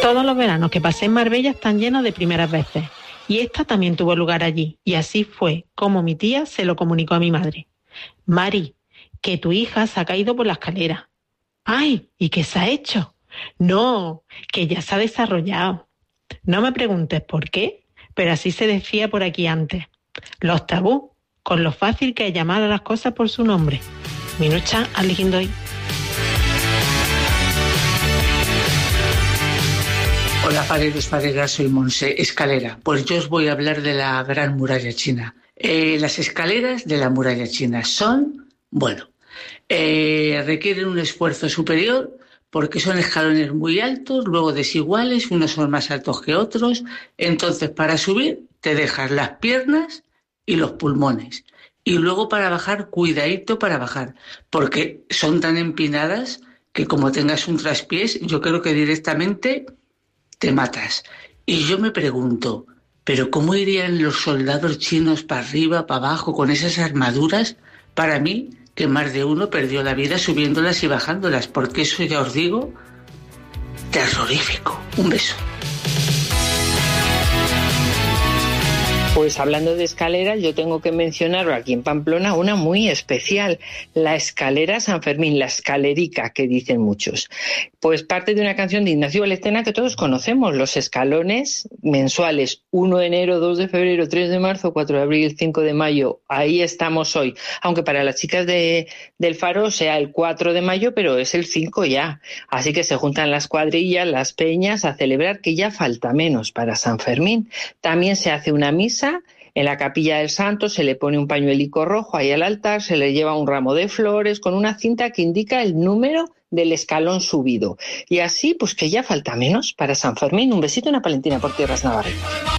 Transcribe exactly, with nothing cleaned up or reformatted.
Todos los veranos que pasé en Marbella están llenos de primeras veces, y esta también tuvo lugar allí, y así fue como mi tía se lo comunicó a mi madre. Mari, que tu hija se ha caído por la escalera. ¡Ay! ¿Y qué se ha hecho? No, que ya se ha desarrollado. No me preguntes por qué, pero así se decía por aquí antes. Los tabú, con lo fácil que es llamar a las cosas por su nombre. Minucha Aligindoy. Hola, paredes, paredes, soy Monse Escalera. Pues yo os voy a hablar de la Gran Muralla China. Eh, las escaleras de la Muralla China son, bueno, eh, requieren un esfuerzo superior porque son escalones muy altos, luego desiguales, unos son más altos que otros. Entonces, para subir te dejas las piernas y los pulmones. Y luego para bajar, cuidadito para bajar, porque son tan empinadas que como tengas un traspiés, yo creo que directamente te matas. Y yo me pregunto, ¿pero cómo irían los soldados chinos para arriba, para abajo, con esas armaduras? Para mí, que más de uno perdió la vida subiéndolas y bajándolas, porque eso ya os digo, terrorífico. Un beso. Pues hablando de escaleras, yo tengo que mencionar aquí en Pamplona una muy especial, la escalera San Fermín, la escalerica, que dicen muchos. Pues parte de una canción de Ignacio Valestena que todos conocemos, los escalones mensuales, uno de enero, dos de febrero, tres de marzo, cuatro de abril, cinco de mayo, ahí estamos hoy. Aunque para las chicas de, del Faro sea el cuatro de mayo, pero es el cinco ya. Así que se juntan las cuadrillas, las peñas, a celebrar que ya falta menos para San Fermín. También se hace una misa en la capilla del santo, se le pone un pañuelico rojo ahí al altar, se le lleva un ramo de flores con una cinta que indica el número del escalón subido. Y así, pues que ya falta menos para San Fermín. Un besito y una palentina por tierras navarrinas.